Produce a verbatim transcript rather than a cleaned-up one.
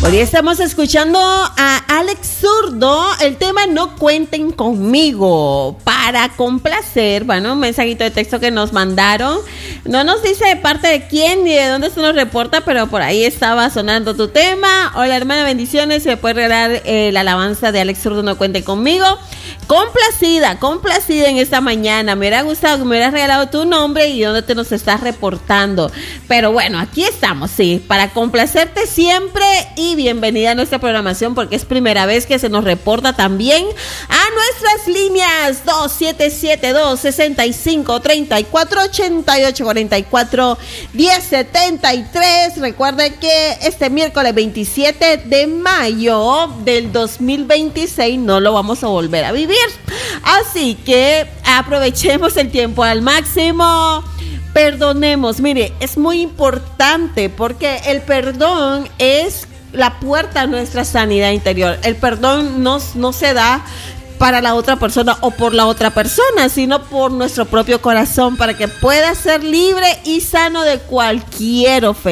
Hoy estamos escuchando a Alex Zurdo, el tema No Cuenten Conmigo, para complacer, bueno, un mensajito de texto que nos mandaron. No nos dice de parte de quién ni de dónde se nos reporta, pero por ahí estaba sonando tu tema. Hola hermana, bendiciones, se puede regalar eh, la alabanza de Alex Zurdo, No Cuenten Conmigo. Complacida, complacida en esta mañana. Me hubiera gustado que me hubieras regalado tu nombre y dónde te nos estás reportando. Pero bueno, aquí estamos, sí, para complacerte siempre y bienvenida a nuestra programación porque es primera vez que se nos reporta también a nuestras líneas dos siete siete dos, seis cinco, tres cuatro, ocho ocho cuatro cuatro, uno cero siete tres. Recuerden que este miércoles veintisiete de mayo del dos mil veintiséis no lo vamos a volver a vivir. Así que aprovechemos el tiempo al máximo. Perdonemos. Mire, es muy importante porque el perdón es la puerta a nuestra sanidad interior. El perdón no, no se da para la otra persona o por la otra persona, sino por nuestro propio corazón, para que pueda ser libre y sano de cualquier ofensa.